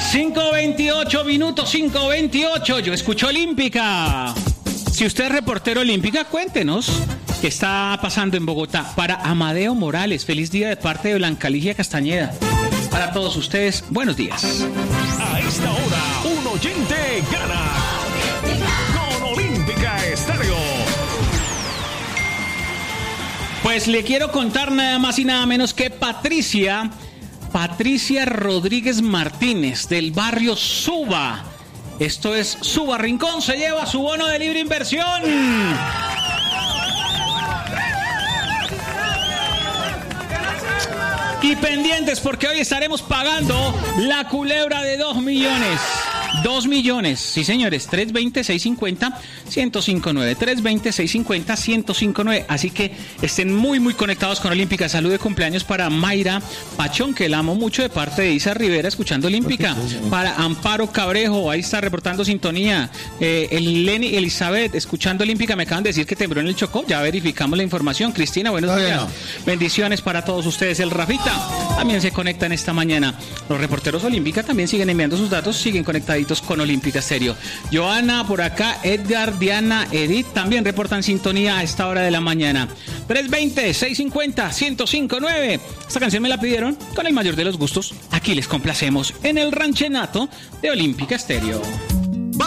5:28 minutos, 5:28. Yo escucho Olímpica. Si usted es reportero Olímpica, cuéntenos qué está pasando en Bogotá. Para Amadeo Morales, feliz día de parte de Blanca Ligia Castañeda. Para todos ustedes, buenos días. A esta hora, un oyente gana con Olímpica Estéreo. Pues le quiero contar nada más y nada menos que Patricia Rodríguez Martínez, del barrio Suba. Esto es Suba Rincón, se lleva su bono de libre inversión. Y pendientes porque hoy estaremos pagando la culebra de 2 millones. 2 millones, sí señores, 320-650-1059, 320-650-1059, así que estén muy conectados con Olímpica. Salud de cumpleaños para Mayra Pachón, que la amo mucho, de parte de Isa Rivera, escuchando Olímpica. Para Amparo Cabrejo, ahí está reportando sintonía. Lenny Elizabeth, escuchando Olímpica, me acaban de decir que tembló en el Chocó, ya verificamos la información. Cristina, buenos días. Bendiciones para todos ustedes. El Rafita también se conecta en esta mañana. Los reporteros Olímpica también siguen enviando sus datos, siguen conectados con Olímpica Estéreo. Joana por acá, Edgar, Diana, Edith también reportan sintonía a esta hora de la mañana. 320-650-1059. Esta canción me la pidieron con el mayor de los gustos. Aquí les complacemos en el ranchenato de Olímpica Estéreo.